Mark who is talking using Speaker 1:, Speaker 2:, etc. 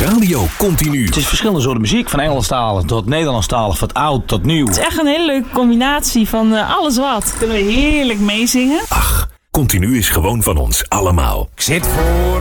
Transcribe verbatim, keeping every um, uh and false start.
Speaker 1: Radio Continu.
Speaker 2: Het is verschillende soorten muziek, van Engelstalig tot Nederlandstalig, van oud tot nieuw.
Speaker 3: Het is echt een hele leuke combinatie van uh, alles wat. Kunnen we heerlijk meezingen.
Speaker 1: Ach, Continu is gewoon van ons allemaal.
Speaker 4: Ik zit voor